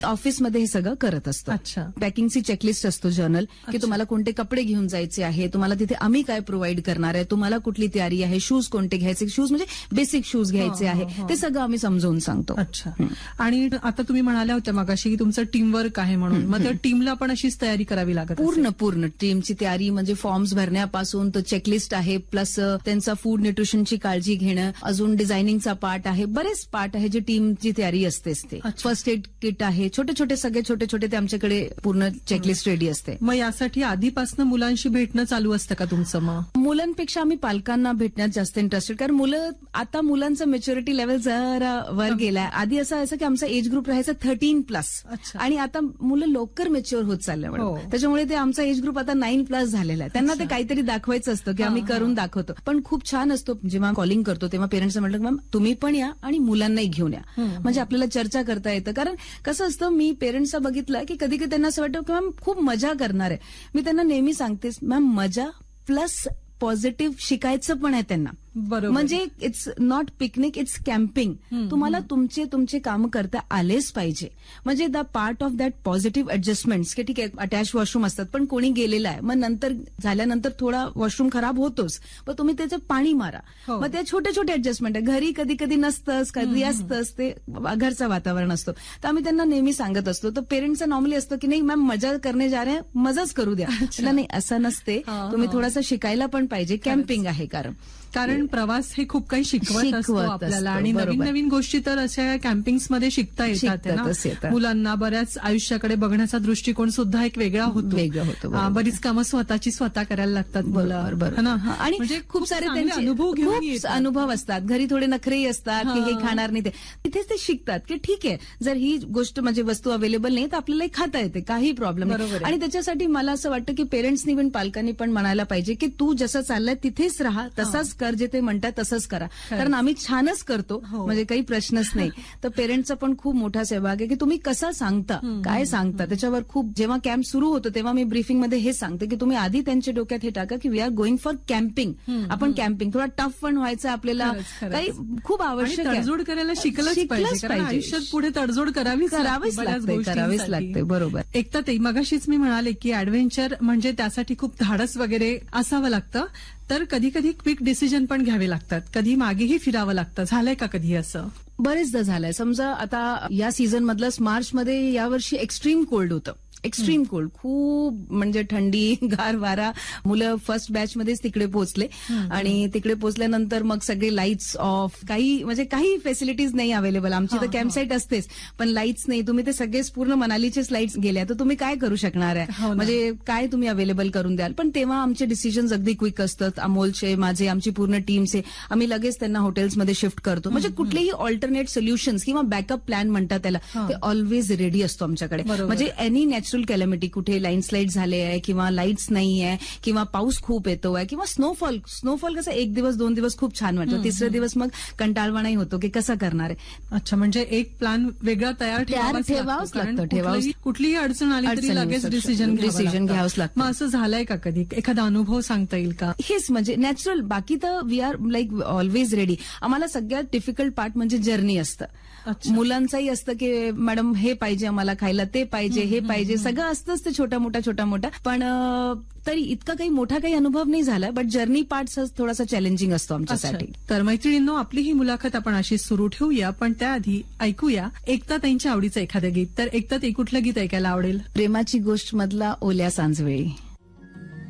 ऑफिसमध्ये हे सगळं करत असतो. अच्छा. पॅकिंगची चेकलिस्ट असतो जर्नल, की तुम्हाला कोणते कपडे घेऊन जायचे आहे, तुम्हाला तिथे आम्ही काय प्रोव्हाइड करणार आहे, तुम्हाला कुठली तयारी आहे, शूज कोणते घ्यायचे, शूज म्हणजे बेसिक शूज घ्यायचे आहे, ते सगळं आम्ही समजावून सांगतो. अच्छा. आणि आता तुम्ही म्हणाल्या होत्या मगाशी की तुमचं टीमवर्क आहे म्हणून, मग त्या टीमला पण अशीच तयारी करावी लागत असेल? पूर्ण टीमची तयारी म्हणजे फॉर्म्स भरण्यापासून तर चेकलिस्ट आहे, प्लस त्यांचा फूड न्यूट्रिशनची काळजी घेणं, अजून डिझायनिंगचा पार्ट आहे, बरेच पार्ट आहे जे टीमची तयारी असतेच. ते फर्स्ट एड किट आहे, सगळे छोटे ते आमच्याकडे पूर्ण चेकलिस्ट रेडी असते. मग यासाठी आधीपासून मुलांशी भेटणं चालू असतं का तुमचं? मग मुलांपेक्षा आम्ही पालकांना भेटण्यात जास्त इंटरेस्टेड, कारण मुलांचं मेच्युरिटी लेवल जरा वर गेलाय. आधी असं की आमचा एज ग्रुप राहायचा 13+, आणि आता मुलं लवकर मेच्युअर होत चालल्या, त्याच्यामुळे ते आमचा एज ग्रुप आता 9+ झालेला आहे. त्यांना ते काहीतरी दाखवायचं असतं की आम्ही करून दाखवतो. पण खूप छान असतो जेव्हा कॉलिंग करतो तेव्हा पेरेंट्सला म्हटलं की मॅम तुम्ही पण या आणि मुलांनाही घेऊन या, म्हणजे आपल्याला चर्चा करता येतं. कारण कसं असतं, मी पेरेंट्सला बघितलं की कधी त्यांना असं वाटतं की मॅम खूप मजा करणार आहे. मी त्यांना नेहमी सांगतेस मॅम मजा प्लस पॉझिटिव्ह शिकायचं पण आहे त्यांना. बरोबर. म्हणजे it's not picnic, it's camping. तुम्हाला तुमचे काम करता आलेच पाहिजे. म्हणजे the part of that positive ऍडजस्टमेंट्स, की ठीक आहे अटॅच वॉशरूम असतात, पण कोणी गेलेलं आहे, मग नंतर झाल्यानंतर थोडा वॉशरूम खराब होतोच, पण तुम्ही त्याचं पाणी मारा. मग त्या छोटे ऍडजस्टमेंट आहे. घरी कधी कधी नसतंच, कधी असतंच, ते घरचं वातावरण असतं. तर आम्ही त्यांना नेहमी सांगत असतो. तर पेरेंट्सचं नॉर्मली असतं की नाही मॅम मजा करणे जा रहे हैं, मजाच करू द्या. नाही, असं नसते. तुम्ही थोडासा शिकायला पण पाहिजे. कॅम्पिंग आहे कारण प्रवास हे खूप काही शिकवत असतो आपल्याला, आणि नवीन नवीन गोष्टी तर अशा कॅम्पिंग्समध्ये शिकता येतात ना. मुलांना बऱ्याच आयुष्याकडे बघण्याचा दृष्टिकोन सुद्धा एक वेगळा होतो. बरीच कामं स्वतः करायला लागतात मुलं, आणि म्हणजे खूप सारे त्यांचे अनुभव असतात. घरी थोडे नखरेही असतात की हे खाणार नाही, तिथेच ते शिकतात की ठीक आहे जर ही गोष्ट म्हणजे वस्तू अवेलेबल नाही तर आपल्याला खाता येते, काही प्रॉब्लेम नाही. आणि त्याच्यासाठी मला असं वाटतं की पेरेंट्सनी पण पालकांनी पण म्हणायला पाहिजे की तू जसं चाललंय तिथेच राहा, तसाच कर, जे ते म्हणतात तसंच करा, कारण आम्ही छानच करतो, म्हणजे काही प्रश्नच नाही. तर पेरेंट्सचा पण खूप मोठा सहभाग आहे की तुम्ही कसा सांगता, काय सांगता, त्याच्यावर खूप. जेव्हा कॅम्प सुरू होतो तेव्हा मी ब्रीफिंगमध्ये हे सांगते की तुम्ही आधी त्यांच्या डोक्यात हे टाका की we R going for camping. आपण कॅम्पिंग थोडा टफ पण व्हायचं आपल्याला, काही खूप आवश्यक आहे. तडजोड करायला शिकलंच पाहिजे. आयुष्यात पुढे तडजोड करावीच लागते. बरोबर. एक तर ते मगाशीच मी म्हणाले की ऍडव्हेंचर म्हणजे त्यासाठी खूप धाडस वगैरे असावं लागतं, तर कधी कधी क्विक डिसिजन पण घ्यावे लागतात, कधी मागेही फिरावं लागतं. झालंय का कधी असं? बरेचदा झालंय. समजा आता या सीझन मधलं मार्चमध्ये यावर्षी एक्स्ट्रीम कोल्ड होतं. एक्स्ट्रीम कोल्ड, खूप म्हणजे थंडी, गार वारा. मुलं फर्स्ट बॅच मध्येच तिकडे पोहोचले, आणि तिकडे पोहोचल्यानंतर मग सगळे लाईट्स ऑफ, काही फॅसिलिटीज नाही अवेलेबल. आमची तर कॅम्पसाईट असतेच, पण लाईट्स नाही. तुम्ही ते सगळेच पूर्ण मनालीचेच लाईट्स गेल्या, तर तुम्ही काय करू शकणार आहे, म्हणजे काय तुम्ही अवेलेबल करून द्याल. पण तेव्हा आमचे डिसिजन्स अगदी क्विक असतात. अमोलचे, माझे, आमची पूर्ण टीमचे, आम्ही लगेच त्यांना हॉटेल्समध्ये शिफ्ट करतो. म्हणजे कुठलेही ऑल्टरनेट सोल्युशन्स किंवा बॅकअप प्लॅन म्हणतात त्याला, ते ऑलवेज रेडी असतो आमच्याकडे. म्हणजे एनी नॅचरल कॅलॅमिटी, कुठे लँडस्लाईड झाले आहे किंवा लाईट्स नाही आहे किंवा पाऊस खूप येतो आहे किंवा स्नोफॉल कसं 1 दिवस 2 दिवस खूप छान वाटतो, तिसरे दिवस मग कंटाळवाणाही होतो की कसं करणार आहे. अच्छा, म्हणजे एक प्लॅन वेगळा तयार ठेवावंच लागतं. कुठलीही अडचण आली तरी लगेच डिसिजन घ्यावंच लागतं. मग असं झालंय का कधी? एखादा अनुभव सांगता येईल का? हेच म्हणजे नॅचरल. बाकी तर we R like always ready. आम्हाला सगळ्यात डिफिकल्ट पार्ट म्हणजे जर्नी असतं. मुलांचंही असतं की मॅडम हे पाहिजे आम्हाला खायला, ते पाहिजे, हे पाहिजे, सगळं असतंच ते छोटा मोठा. पण तरी इतका काही मोठा काही अनुभव नाही झाला, बट जर्नी पार्ट थोडासा चॅलेंजिंग असतो आमच्यासाठी. तर मैत्रिणींनो, आपली ही मुलाखत आपण अशी सुरू ठेवूया, पण त्याआधी ऐकूया एकता ताईंच्या आवडीचं एखादं गीत. तर एकता ताई, कुठलं गीत ऐकायला आवडेल? प्रेमाची गोष्ट मधला ओल्या सांजवेळी.